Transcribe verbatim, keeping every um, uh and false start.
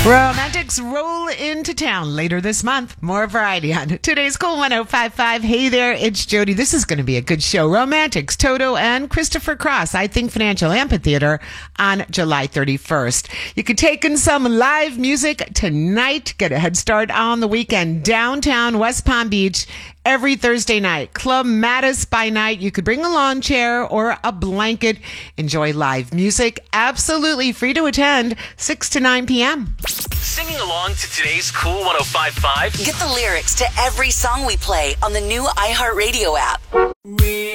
Romantics roll into town later this month. More variety on today's Cool one oh five five. Hey there, it's Jody. This is going to be a good show. Romantics, Toto and Christopher Cross, I Think Financial Amphitheater on July thirty-first. You could take in some live music tonight. Get a head start on the weekend. Downtown West Palm Beach every Thursday night. Club Mattis by night. You could bring a lawn chair or a blanket. Enjoy live music. Absolutely free to attend. six to nine p.m. Singing along to today's Cool one oh five five? Get the lyrics to every song we play on the new iHeartRadio app.